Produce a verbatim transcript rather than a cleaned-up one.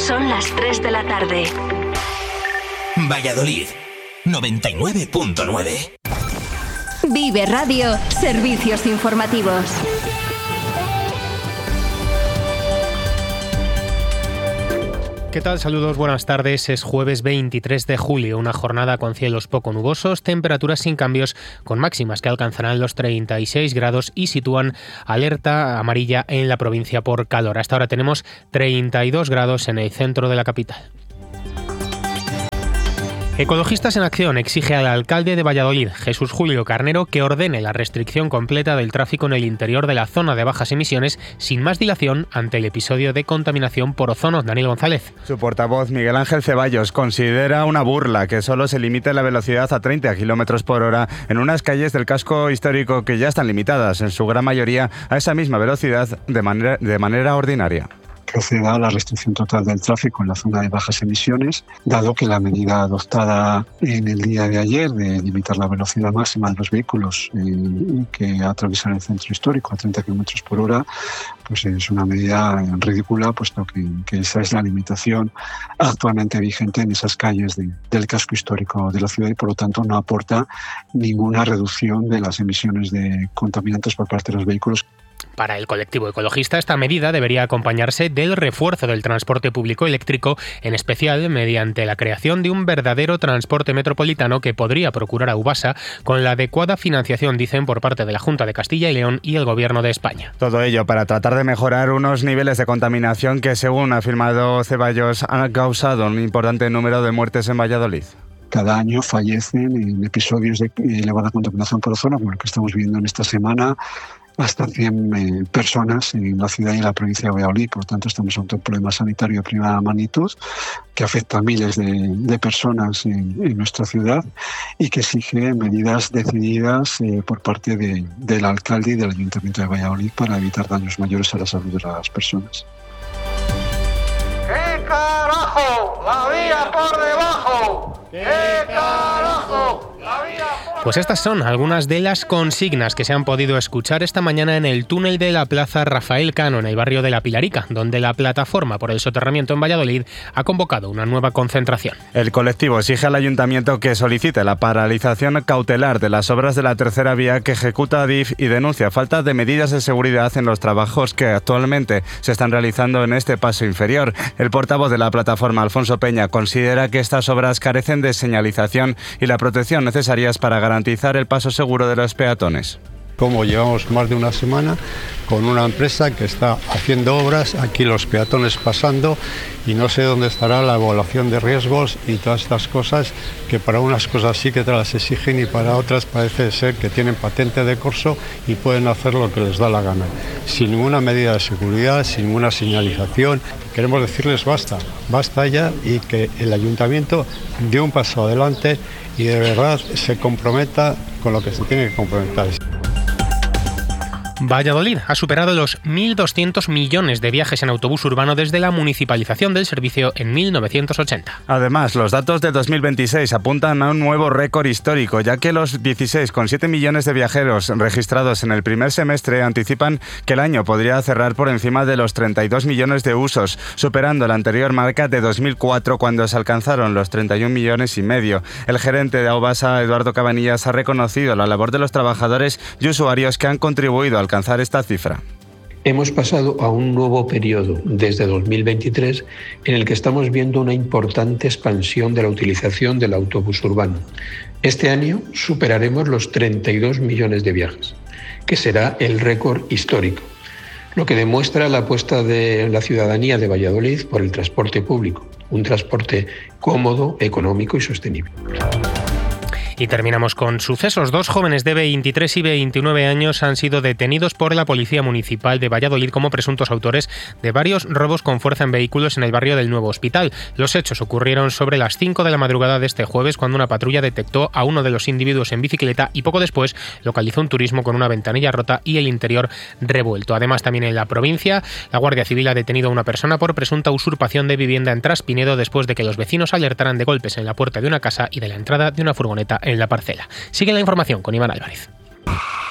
Son las tres de la tarde. Valladolid, noventa y nueve punto nueve. Vive Radio, servicios informativos. ¿Qué tal? Saludos, buenas tardes. Es jueves veintitrés de julio, una jornada con cielos poco nubosos, temperaturas sin cambios, con máximas que alcanzarán los treinta y seis grados y sitúan alerta amarilla en la provincia por calor. Hasta ahora tenemos treinta y dos grados en el centro de la capital. Ecologistas en Acción exige al alcalde de Valladolid, Jesús Julio Carnero, que ordene la restricción completa del tráfico en el interior de la zona de bajas emisiones sin más dilación ante el episodio de contaminación por ozono. Daniel González. Su portavoz, Miguel Ángel Ceballos, considera una burla que solo se limite la velocidad a treinta kilómetros por hora en unas calles del casco histórico que ya están limitadas, en su gran mayoría, a esa misma velocidad de manera, de manera ordinaria. Proceda a la restricción total del tráfico en la zona de bajas emisiones, dado que la medida adoptada en el día de ayer de limitar la velocidad máxima de los vehículos eh, que atraviesan el centro histórico a treinta kilómetros por hora, pues es una medida ridícula, puesto que, que esa es la limitación actualmente vigente en esas calles de, del casco histórico de la ciudad y por lo tanto no aporta ninguna reducción de las emisiones de contaminantes por parte de los vehículos. Para el colectivo ecologista, esta medida debería acompañarse del refuerzo del transporte público eléctrico, en especial mediante la creación de un verdadero transporte metropolitano que podría procurar a Ubasa con la adecuada financiación, dicen, por parte de la Junta de Castilla y León y el Gobierno de España. Todo ello para tratar de mejorar unos niveles de contaminación que, según ha afirmado Ceballos, han causado un importante número de muertes en Valladolid. Cada año fallecen en episodios de elevada contaminación por ozono, como el que estamos viviendo en esta semana, hasta cien eh, personas en la ciudad y en la provincia de Valladolid. Por lo tanto, estamos ante un problema sanitario de primera magnitud que afecta a miles de, de personas en, en nuestra ciudad y que exige medidas decididas eh, por parte de, del alcalde y del Ayuntamiento de Valladolid para evitar daños mayores a la salud de las personas. ¡Qué carajo! ¡La vía por debajo! ¡Qué carajo! ¡La vía por... Pues estas son algunas de las consignas que se han podido escuchar esta mañana en el túnel de la Plaza Rafael Cano, en el barrio de La Pilarica, donde la plataforma por el soterramiento en Valladolid ha convocado una nueva concentración. El colectivo exige al ayuntamiento que solicite la paralización cautelar de las obras de la tercera vía que ejecuta Adif y denuncia falta de medidas de seguridad en los trabajos que actualmente se están realizando en este paso inferior. El portavoz de la plataforma, Alfonso Peña, considera que estas obras carecen de señalización y la protección necesarias para garantizar el paso seguro de los peatones. Como llevamos más de una semana con una empresa que está haciendo obras, aquí los peatones pasando y no sé dónde estará la evaluación de riesgos y todas estas cosas que para unas cosas sí que te las exigen y para otras parece ser que tienen patente de corso y pueden hacer lo que les da la gana. Sin ninguna medida de seguridad, sin ninguna señalización. Queremos decirles basta, basta ya y que el ayuntamiento dé un paso adelante y de verdad se comprometa con lo que se tiene que comprometer. Valladolid ha superado los mil doscientos millones de viajes en autobús urbano desde la municipalización del servicio en mil novecientos ochenta. Además, los datos de dos mil veintiséis apuntan a un nuevo récord histórico, ya que los dieciséis coma siete millones de viajeros registrados en el primer semestre anticipan que el año podría cerrar por encima de los treinta y dos millones de usos, superando la anterior marca de dos mil cuatro cuando se alcanzaron los treinta y un millones y medio. El gerente de Aubasa, Eduardo Cabanillas, ha reconocido la labor de los trabajadores y usuarios que han contribuido al alcanzar esta cifra. Hemos pasado a un nuevo periodo desde dos mil veintitrés en el que estamos viendo una importante expansión de la utilización del autobús urbano. Este año superaremos los treinta y dos millones de viajes, que será el récord histórico, lo que demuestra la apuesta de la ciudadanía de Valladolid por el transporte público, un transporte cómodo, económico y sostenible. Y terminamos con sucesos. Dos jóvenes de veintitrés y veintinueve años han sido detenidos por la Policía Municipal de Valladolid como presuntos autores de varios robos con fuerza en vehículos en el barrio del Nuevo Hospital. Los hechos ocurrieron sobre las cinco de la madrugada de este jueves, cuando una patrulla detectó a uno de los individuos en bicicleta y poco después localizó un turismo con una ventanilla rota y el interior revuelto. Además, también en la provincia, la Guardia Civil ha detenido a una persona por presunta usurpación de vivienda en Traspinedo después de que los vecinos alertaran de golpes en la puerta de una casa y de la entrada de una furgoneta en la parcela. Sigue la información con Iván Álvarez.